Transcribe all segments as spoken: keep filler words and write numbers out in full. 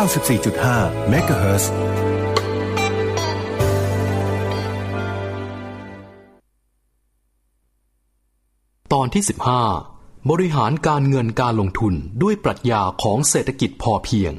าสิบสี่จุดห้า เมกะเฮิรตซ์ตอนที่สิบห้าบริหารการเงินการลงทุนด้วยปรัชญาของเศรษฐกิจพอเพียง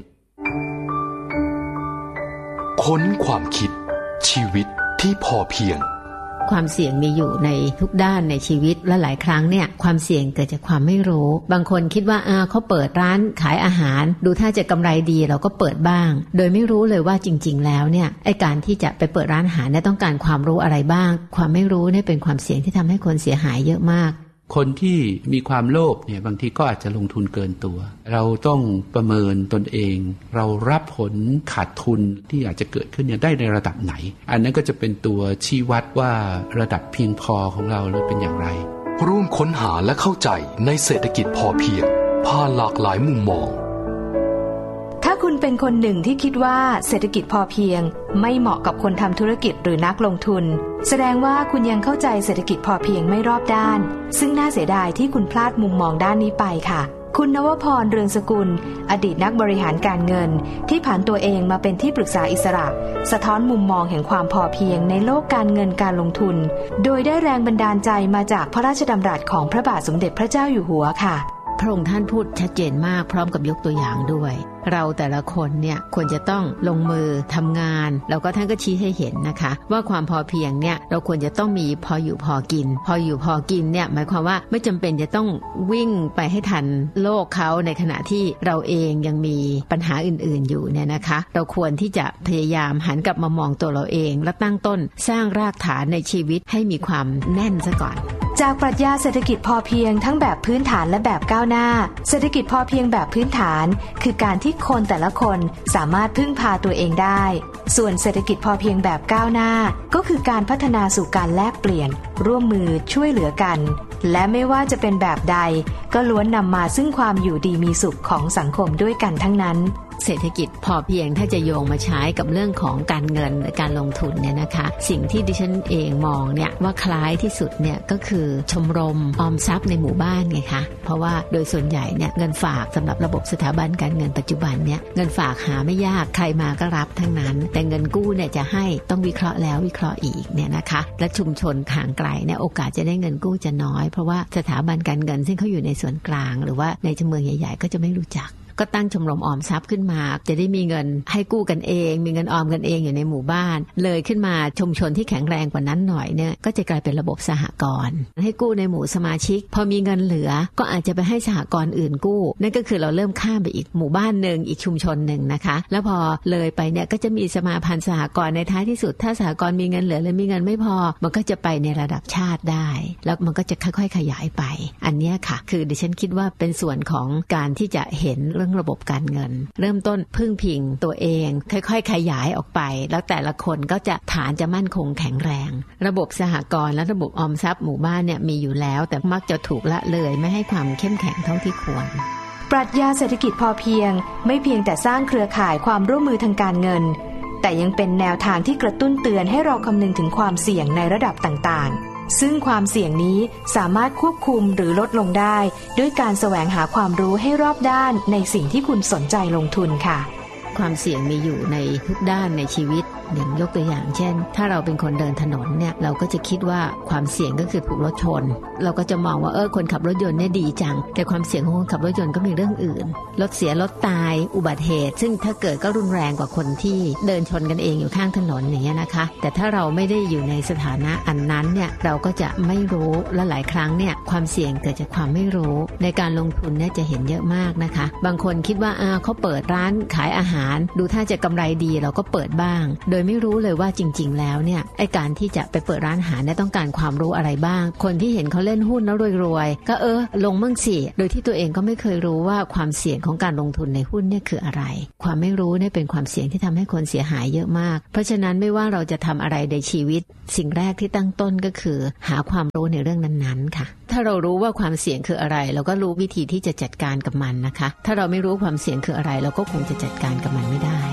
ค้นความคิดชีวิตที่พอเพียงความเสี่ยงมีอยู่ในทุกด้านในชีวิตและหลายครั้งเนี่ยความเสี่ยงเกิดจากความไม่รู้บางคนคิดว่าอ่าเขาเปิดร้านขายอาหารดูถ้าจะกำไรดีเราก็เปิดบ้างโดยไม่รู้เลยว่าจริงๆแล้วเนี่ยไอ้การที่จะไปเปิดร้านอาหารเนี่ยต้องการความรู้อะไรบ้างความไม่รู้เนี่ยเป็นความเสี่ยงที่ทำให้คนเสียหายเยอะมากคนที่มีความโลภเนี่ยบางทีก็อาจจะลงทุนเกินตัวเราต้องประเมินตนเองเรารับผลขาดทุนที่อาจจะเกิดขึ้นเนี่ยได้ในระดับไหนอันนั้นก็จะเป็นตัวชี้วัดว่าระดับเพียงพอของเราเป็นอย่างไรร่วมค้นหาและเข้าใจในเศรษฐกิจพอเพียงผ่านหลากหลายมุมมองถ้าคุณเป็นคนหนึ่งที่คิดว่าเศรษฐกิจพอเพียงไม่เหมาะกับคนทำธุรกิจหรือนักลงทุนแสดงว่าคุณยังเข้าใจเศรษฐกิจพอเพียงไม่รอบด้านซึ่งน่าเสียดายที่คุณพลาดมุมมองด้านนี้ไปค่ะคุณนวพรเรืองสกุลอดีตนักบริหารการเงินที่ผ่านตัวเองมาเป็นที่ปรึกษาอิสระสะท้อนมุมมองแห่งความพอเพียงในโลกการเงินการลงทุนโดยได้แรงบันดาลใจมาจากพระราชดำรัสของพระบาทสมเด็จพระเจ้าอยู่หัวค่ะพระองค์ท่านพูดชัดเจนมากพร้อมกับยกตัวอย่างด้วยเราแต่ละคนเนี่ยควรจะต้องลงมือทำงานแล้วก็ท่านก็ชี้ให้เห็นนะคะว่าความพอเพียงเนี่ยเราควรจะต้องมีพออยู่พอกินพออยู่พอกินเนี่ยหมายความว่าไม่จำเป็นจะต้องวิ่งไปให้ทันโลกเขาในขณะที่เราเองยังมีปัญหาอื่นๆอยู่เนี่ยนะคะเราควรที่จะพยายามหันกลับมามองตัวเราเองและตั้งต้นสร้างรากฐานในชีวิตให้มีความแน่นซะก่อนจากปรัชญาเศรษฐกิจพอเพียงทั้งแบบพื้นฐานและแบบก้าวหน้าเศรษฐกิจพอเพียงแบบพื้นฐานคือการที่คนแต่ละคนสามารถพึ่งพาตัวเองได้ส่วนเศรษฐกิจพอเพียงแบบก้าวหน้าก็คือการพัฒนาสู่การแลกเปลี่ยนร่วมมือช่วยเหลือกันและไม่ว่าจะเป็นแบบใดก็ล้วนนำมาซึ่งความอยู่ดีมีสุขของสังคมด้วยกันทั้งนั้นเศรษฐกิจพอเพียงถ้าจะโยงมาใช้กับเรื่องของการเงินหรือการลงทุนเนี่ยนะคะสิ่งที่ดิฉันเองมองเนี่ยว่าคล้ายที่สุดเนี่ยก็คือชมรมออมทรัพย์ในหมู่บ้านไงคะเพราะว่าโดยส่วนใหญ่เนี่ยเงินฝากสำหรับระบบสถาบันการเงินปัจจุบันเนี่ยเงินฝากหาไม่ยากใครมาก็รับทั้งนั้นแต่เงินกู้เนี่ยจะให้ต้องวิเคราะห์แล้ววิเคราะห์อีกเนี่ยนะคะและชุมชนห่างไกลเนี่ยโอกาสจะได้เงินกู้จะน้อยเพราะว่าสถาบันการเงินซึ่งเขาอยู่ในส่วนกลางหรือว่าในเมืองใหญ่ๆก็จะไม่รู้จักก็ตั้งชมรมออมทรัพย์ขึ้นมาจะได้มีเงินให้กู้กันเองมีเงินออมกันเองอยู่ในหมู่บ้านเลยขึ้นมาชุมชนที่แข็งแรงกว่านั้นหน่อยเนี่ยก็จะกลายเป็นระบบสหกรณ์ให้กู้ในหมู่สมาชิกพอมีเงินเหลือก็อาจจะไปให้สหกรณ์อื่นกู้นั่นก็คือเราเริ่มข้ามไปอีกหมู่บ้านนึงอีกชุมชนนึงนะคะแล้วพอเลยไปเนี่ยก็จะมีสมาพันธ์สหกรณ์ในท้ายที่สุดถ้าสหกรณ์มีเงินเหลือหรือมีเงินไม่พอมันก็จะไปในระดับชาติได้แล้วมันก็จะค่อยๆขยายไปอันนี้ค่ะคือดิฉันคิดว่าเป็นส่วนของการที่จะเห็นเรื่องระบบการเงินเริ่มต้นพึ่งพิงตัวเองค่อยๆขยายออกไปแล้วแต่ละคนก็จะฐานจะมั่นคงแข็งแรงระบบสหกรณ์และระบบออมทรัพย์หมู่บ้านเนี่ยมีอยู่แล้วแต่มักจะถูกละเลยไม่ให้ความเข้มแข็งเท่าที่ควรปรัชญาเศรษฐกิจพอเพียงไม่เพียงแต่สร้างเครือข่ายความร่วมมือทางการเงินแต่ยังเป็นแนวทางที่กระตุ้นเตือนให้เราคำนึงถึงความเสี่ยงในระดับต่างๆซึ่งความเสี่ยงนี้สามารถควบคุมหรือลดลงได้ด้วยการแสวงหาความรู้ให้รอบด้านในสิ่งที่คุณสนใจลงทุนค่ะความเสี่ยงมีอยู่ในทุกด้านในชีวิตอย่างยกตัวอย่างเช่นถ้าเราเป็นคนเดินถนนเนี่ยเราก็จะคิดว่าความเสี่ยงก็คือถูกรถชนเราก็จะมองว่าเออคนขับรถยนต์เนี่ยดีจังแต่ความเสี่ยงของคนขับรถยนต์ก็มีเรื่องอื่นรถเสียรถตายอุบัติเหตุซึ่งถ้าเกิดก็รุนแรงกว่าคนที่เดินชนกันเองอยู่ข้างถนนอย่างเงี้ยนะคะแต่ถ้าเราไม่ได้อยู่ในสถานะอันนั้นเนี่ยเราก็จะไม่รู้และหลายครั้งเนี่ยความเสี่ยงเกิดจากความไม่รู้ในการลงทุนเนี่ยจะเห็นเยอะมากนะคะบางคนคิดว่าอ่าเขาเปิดร้านขายอาหารดูถ้าจะกำไรดีเราก็เปิดบ้างโดยไม่รู้เลยว่าจริงๆแล้วเนี่ยไอ้การที่จะไปเปิดร้านอาหารเนี่ยต้องการความรู้อะไรบ้างคนที่เห็นเขาเล่นหุ้นแล้วรวยๆก็เออลงมั่งสิโดยที่ตัวเองก็ไม่เคยรู้ว่าความเสี่ยงของการลงทุนในหุ้นเนี่ยคืออะไรความไม่รู้เนี่ยเป็นความเสี่ยงที่ทำให้คนเสียหายเยอะมากเพราะฉะนั้นไม่ว่าเราจะทำอะไรในชีวิตสิ่งแรกที่ตั้งต้นก็คือหาความรู้ในเรื่องนั้นๆค่ะถ้าเรารู้ว่าความเสี่ยงคืออะไรเราก็รู้วิธีที่จะจัดการกับมันนะคะถ้าเราไม่รู้ความเสี่ยงคืออะไรเราก็คงจะจัดการกับมันไม่ได้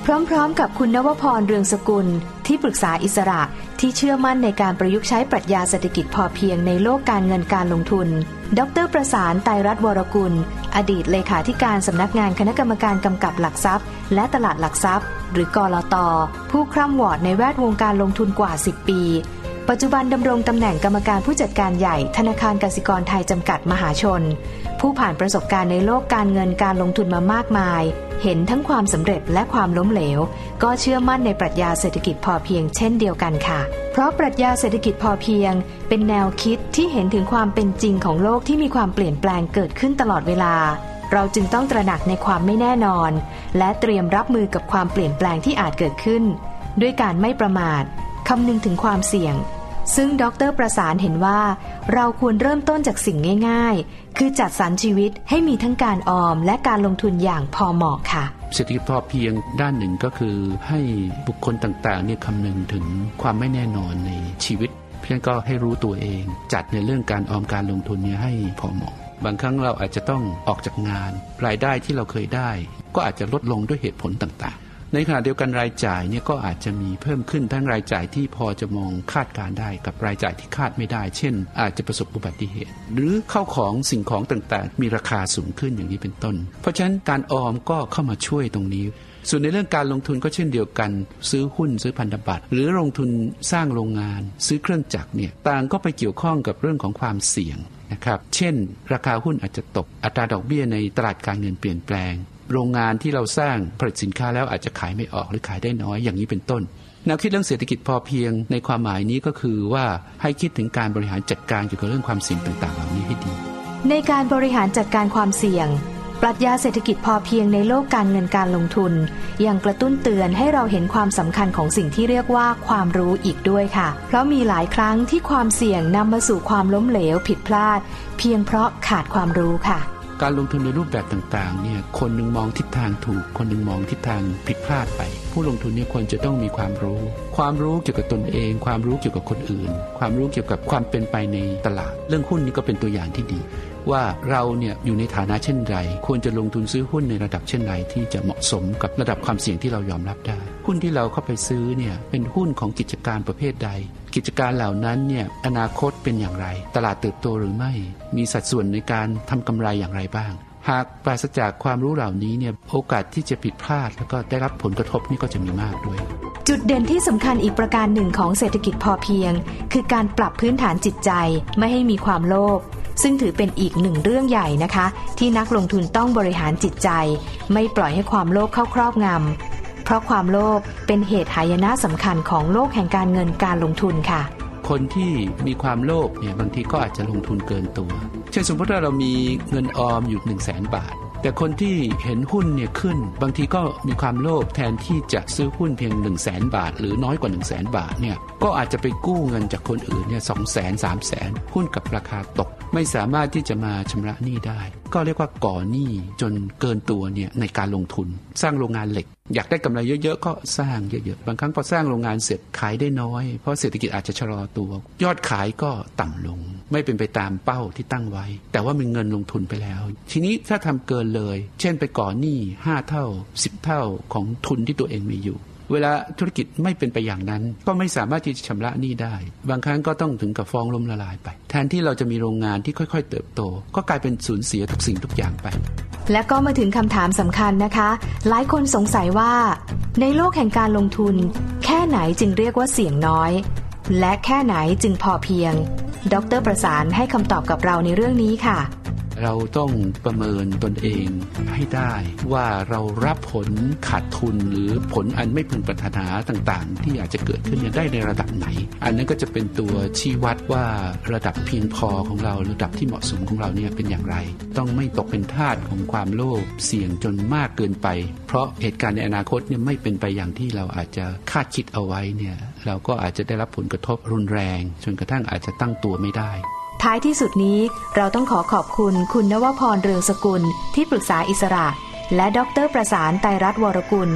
พร้อมๆกับคุณนวพรเรืองสกุลที่ปรึกษาอิสระที่เชื่อมั่นในการประยุกต์ใช้ปรัชญาเศรษฐกิจพอเพียงในโลกการเงินการลงทุนดร.ประสานไตรรัตน์วรกุลอดีตเลขาธิการสำนักงานคณะกรรมการกำกับหลักทรัพย์และตลาดหลักทรัพย์หรือกลต.ผู้คร่ำวอดในแวดวงการลงทุนกว่าสิบปีปัจจุบันดำรงตำแหน่งกรรมการผู้จัดการใหญ่ธนาคารกสิกรไทยจำกัดมหาชนผู้ผ่านประสบการณ์ในโลกการเงินการลงทุนมามากมายเห็นทั้งความสำเร็จและความล้มเหลวก็เชื่อมั่นในปรัชญาเศรษฐกิจพอเพียงเช่นเดียวกันค่ะเพราะปรัชญาเศรษฐกิจพอเพียงเป็นแนวคิดที่เห็นถึงความเป็นจริงของโลกที่มีความเปลี่ยนแปลงเกิดขึ้นตลอดเวลาเราจึงต้องตระหนักในความไม่แน่นอนและเตรียมรับมือกับความเปลี่ยนแปลงที่อาจเกิดขึ้นด้วยการไม่ประมาทคำนึงถึงความเสี่ยงซึ่งดร.ประสานเห็นว่าเราควรเริ่มต้นจากสิ่งง่ายๆคือจัดสรรชีวิตให้มีทั้งการออมและการลงทุนอย่างพอเหมาะค่ะเศรษฐกิจพอเพียงด้านหนึ่งก็คือให้บุคคลต่างๆเนี่ยคำนึงถึงความไม่แน่นอนในชีวิตเพียงก็ให้รู้ตัวเองจัดในเรื่องการออมการลงทุนเนี่ยให้พอเหมาะบางครั้งเราอาจจะต้องออกจากงานรายได้ที่เราเคยได้ก็อาจจะลดลงด้วยเหตุผลต่างๆในขณะเดียวกันรายจ่ายเนี่ยก็อาจจะมีเพิ่มขึ้นทั้งรายจ่ายที่พอจะมองคาดการได้กับรายจ่ายที่คาดไม่ได้เช่นอาจจะประสบอุบัติเหตุหรือเข้าของสิ่งของต่างๆมีราคาสูงขึ้นอย่างนี้เป็นต้นเพราะฉะนั้นการออมก็เข้ามาช่วยตรงนี้ส่วนในเรื่องการลงทุนก็เช่นเดียวกันซื้อหุ้นซื้อพันธบัตรหรือลงทุนสร้างโรงงานซื้อเครื่องจักรเนี่ยต่างก็ไปเกี่ยวข้องกับเรื่องของความเสี่ยงนะครับเช่นราคาหุ้นอาจจะตกอัตราดอกเบี้ยในตลาดการเงินเปลี่ยนแปลงโรงงานที่เราสร้างผลิตสินค้าแล้วอาจจะขายไม่ออกหรือขายได้น้อยอย่างนี้เป็นต้นแนวคิดเรื่องเศรษฐกิจพอเพียงในความหมายนี้ก็คือว่าให้คิดถึงการบริหารจัดการเกี่ยวกับเรื่องความเสี่ยงต่างๆเหล่านี้ให้ดีในการบริหารจัดการความเสี่ยงปรัชญาเศรษฐกิจพอเพียงในโลกการเงินการลงทุนยังกระตุ้นเตือนให้เราเห็นความสำคัญของสิ่งที่เรียกว่าความรู้อีกด้วยค่ะเพราะมีหลายครั้งที่ความเสี่ยงนำมาสู่ความล้มเหลวผิดพลาดเพียงเพราะขาดความรู้ค่ะการลงทุนในรูปแบบต่างๆเนี่ยคนหนึ่งมองทิศทางถูกคนหนึ่งมองทิศทางผิดพลาดไปผู้ลงทุนเนี่ยควรจะต้องมีความรู้ความรู้เกี่ยวกับตนเองความรู้เกี่ยวกับคนอื่นความรู้เกี่ยวกับความเป็นไปในตลาดเรื่องหุ้นนี่ก็เป็นตัวอย่างที่ดีว่าเราเนี่ยอยู่ในฐานะเช่นไรควรจะลงทุนซื้อหุ้นในระดับเช่นไรที่จะเหมาะสมกับระดับความเสี่ยงที่เรายอมรับได้หุ้นที่เราเข้าไปซื้อเนี่ยเป็นหุ้นของกิจการประเภทใดกิจการเหล่านั้นเนี่ยอนาคตเป็นอย่างไรตลาดเติบโตหรือไม่มีสัดส่วนในการทำกำไรอย่างไรบ้างหากปราศจากความรู้เหล่านี้เนี่ยโอกาสที่จะผิดพลาดแล้วก็ได้รับผลกระทบนี่ก็จะมีมากด้วยจุดเด่นที่สำคัญอีกประการหนึ่งของเศรษฐกิจพอเพียงคือการปรับพื้นฐานจิตใจไม่ให้มีความโลภซึ่งถือเป็นอีกหนึ่งเรื่องใหญ่นะคะที่นักลงทุนต้องบริหารจิตใจไม่ปล่อยให้ความโลภเข้าครอบงำเพราะความโลภเป็นเหตุหายนะสำคัญของโลกแห่งการเงินการลงทุนค่ะคนที่มีความโลภเนี่ยบางทีก็อาจจะลงทุนเกินตัวเช่นสมมติว่าเรามีเงินออมอยู่ หนึ่งแสน บาทแต่คนที่เห็นหุ้นเนี่ยขึ้นบางทีก็มีความโลภแทนที่จะซื้อหุ้นเพียง หนึ่งแสน บาทหรือน้อยกว่า หนึ่งแสน บาทเนี่ยก็อาจจะไปกู้เงินจากคนอื่นเนี่ย สองแสน สามแสน หุ้นกับราคาตกไม่สามารถที่จะมาชำระหนี้ได้ก็เรียกว่าก่อหนี้จนเกินตัวเนี่ยในการลงทุนสร้างโรงงานเหล็กอยากได้กำไรเยอะๆก็สร้างเยอะๆบางครั้งพอสร้างโรงงานเสร็จขายได้น้อยเพราะเศรษฐกิจอาจจะชะลอตัวยอดขายก็ต่ำลงไม่เป็นไปตามเป้าที่ตั้งไว้แต่ว่ามีเงินลงทุนไปแล้วทีนี้ถ้าทำเกินเลยเช่นไปก่อหนี้ห้าเท่าสิบเท่าของทุนที่ตัวเองมีอยู่เวลาธุรกิจไม่เป็นไปอย่างนั้นก็ไม่สามารถที่จะชำระหนี้ได้บางครั้งก็ต้องถึงกับฟ้องล้มละลายไปแทนที่เราจะมีโรงงานที่ค่อยๆเติบโตก็กลายเป็นสูญเสียทุกสิ่งทุกอย่างไปและก็มาถึงคำถามสำคัญนะคะหลายคนสงสัยว่าในโลกแห่งการลงทุนแค่ไหนจึงเรียกว่าเสี่ยงน้อยและแค่ไหนจึงพอเพียงดร.ประสานให้คำตอบกับเราในเรื่องนี้ค่ะเราต้องประเมินตนเองให้ได้ว่าเรารับผลขาดทุนหรือผลอันไม่พึงปรารถนาต่างๆที่อาจจะเกิดขึ้นได้ในระดับไหนอันนั้นก็จะเป็นตัวชี้วัดว่าระดับเพียงพอของเราระดับที่เหมาะสมของเราเนี่ยเป็นอย่างไรต้องไม่ตกเป็นทาสของความโลภเสี่ยงจนมากเกินไปเพราะเหตุการณ์ในอนาคตเนี่ยไม่เป็นไปอย่างที่เราอาจจะคาดคิดเอาไว้เนี่ยเราก็อาจจะได้รับผลกระทบรุนแรงจนกระทั่งอาจจะตั้งตัวไม่ได้ท้ายที่สุดนี้เราต้องขอขอบคุณคุณนวพรเรืองสกุลที่ปรึกษาอิสระและดร.ประสานไตรรัตน์วรกุล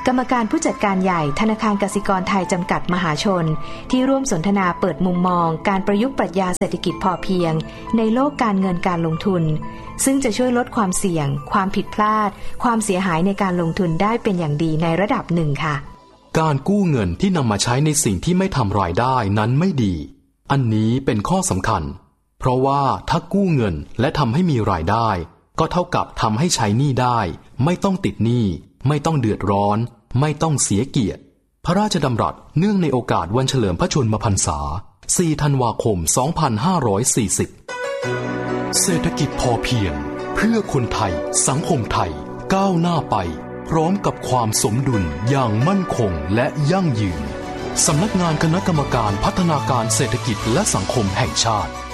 กรรมการผู้จัดการใหญ่ธนาคารกสิกรไทยจำกัดมหาชนที่ร่วมสนทนาเปิดมุมมองการประยุกต์ปรัชญาเศรษฐกิจพอเพียงในโลกการเงินการลงทุนซึ่งจะช่วยลดความเสี่ยงความผิดพลาดความเสียหายในการลงทุนได้เป็นอย่างดีในระดับหนึ่งค่ะการกู้เงินที่นำมาใช้ในสิ่งที่ไม่ทำรายได้นั้นไม่ดีอันนี้เป็นข้อสำคัญเพราะว่าถ้ากู้เงินและทำให้มีรายได้ก็เท่ากับทำให้ใช้หนี้ได้ไม่ต้องติดหนี้ไม่ต้องเดือดร้อนไม่ต้องเสียเกียรติพระราชดำรัสเนื่องในโอกาสวันเฉลิมพระชนมพรรษาสี่ธันวาคมสองพันห้าร้อยสี่สิบเศรษฐกิจพอเพียงเพื่อคนไทยสังคมไทยก้าวหน้าไปพร้อมกับความสมดุลอย่างมั่นคงและยั่งยืนสำนักงานคณะกรรมการพัฒนาการเศรษฐกิจและสังคมแห่งชาติ